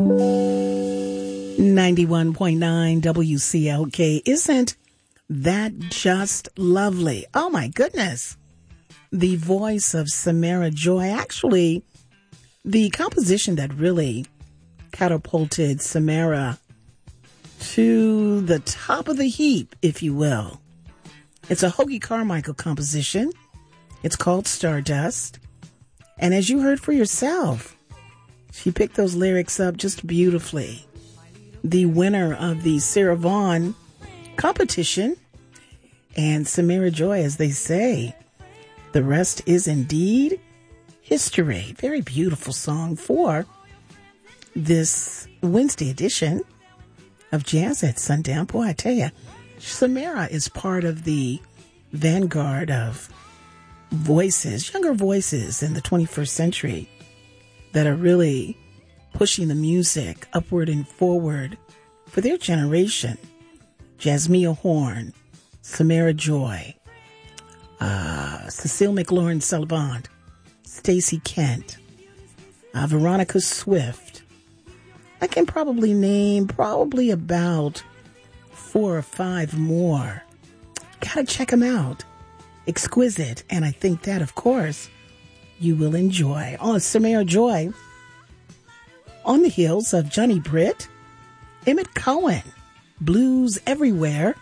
91.9 WCLK. Isn't that just lovely? Oh my goodness. The voice of Samara Joy. Actually, the composition that really catapulted Samara to the top of the heap, if you will. It's a Hoagy Carmichael composition. It's called Stardust. And as you heard for yourself, she picked those lyrics up just beautifully. The winner of the Sarah Vaughan competition, and Samara Joy, as they say, the rest is indeed history. Very beautiful song for this Wednesday edition of Jazz at Sundown. Boy, I tell you, Samara is part of the vanguard of voices, younger voices in the 21st century that are really pushing the music upward and forward for their generation. Jasmia Horn, Samara Joy, Cecile McLaurin-Sullivan, Stacey Kent, Veronica Swift. I can probably name about 4 or 5 more. Gotta check them out. Exquisite. And I think that, of course, you will enjoy. Oh, Samara Joy, on the heels of Johnny Britt, Emmett Cohen, Blues Everywhere,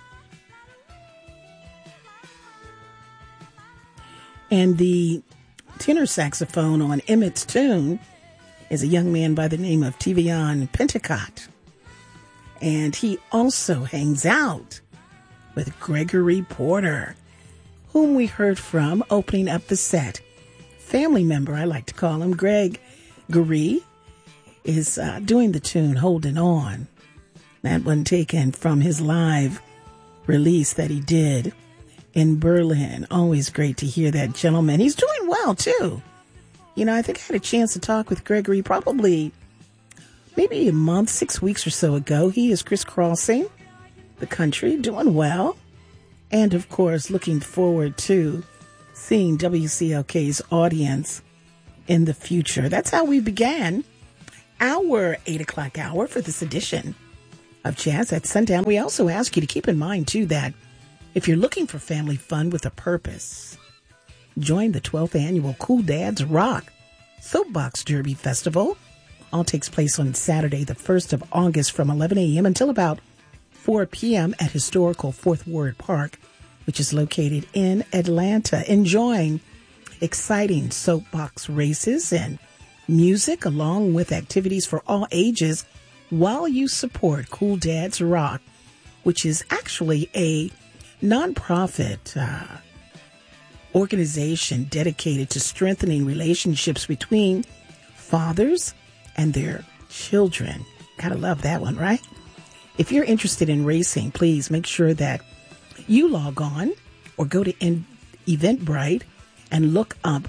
and the tenor saxophone on Emmett's tune is a young man by the name of Tivian Pentecott. And he also hangs out with Gregory Porter, whom we heard from opening up the set. Family member, I like to call him. Gregory is doing the tune Holding On. That one taken from his live release that he did in Berlin. Always great to hear that gentleman. He's doing well, too. You know, I think I had a chance to talk with Gregory probably maybe a month, 6 weeks or so ago. He is crisscrossing the country, doing well. And, of course, looking forward to seeing WCLK's audience in the future. That's how we began our 8 o'clock hour for this edition of Jazz at Sundown. We also ask you to keep in mind, too, that if you're looking for family fun with a purpose, join the 12th annual Cool Dads Rock Soapbox Derby Festival. All takes place on Saturday, the 1st of August from 11 a.m. until about 4 p.m. at historical Fourth Ward Park, which is located in Atlanta. Enjoying exciting soapbox races and music along with activities for all ages while you support Cool Dads Rock, which is actually a nonprofit organization dedicated to strengthening relationships between fathers and their children. Gotta love that one, right? If you're interested in racing, please make sure that you log on or go to Eventbrite and look up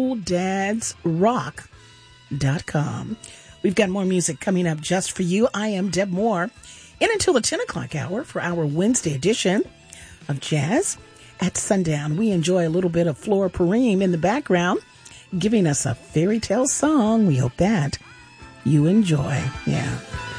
CoolDadsRock.com. We've got more music coming up just for you. I am Deb Moore. In until the 10 o'clock hour for our Wednesday edition of Jazz at Sundown. We enjoy a little bit of Flora Purim in the background, giving us a fairy tale song. We hope that you enjoy. Yeah.